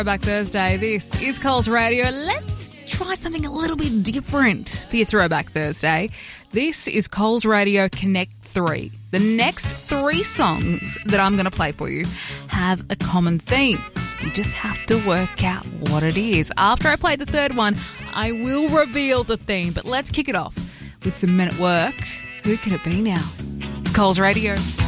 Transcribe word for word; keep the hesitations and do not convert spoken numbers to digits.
Throwback Thursday. This is Coles Radio. Let's try something a little bit different for your Throwback Thursday. This is Coles Radio Connect three. The next three songs that I'm going to play for you have a common theme. You just have to work out what it is. After I play the third one, I will reveal the theme. But let's kick it off with some Men at Work. Who could it be now? It's Coles Radio.